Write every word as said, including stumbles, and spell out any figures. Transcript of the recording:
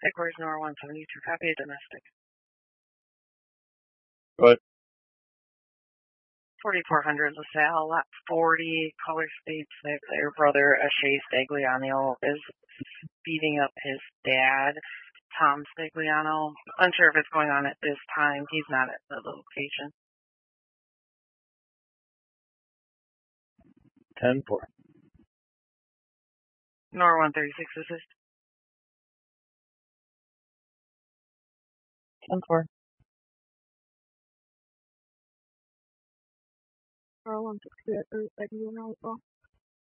Headquarters Nor one seventy-two, copy domestic. Go ahead. forty-four hundred LaSalle, lot forty, color states that their brother, Ashay Stagliano, is beating up his dad, Tom Stagliano. Unsure if it's going on at this time. He's not at the location. ten four. Nor one thirty-six, assist. ten four. Nor one sixty, I do as well.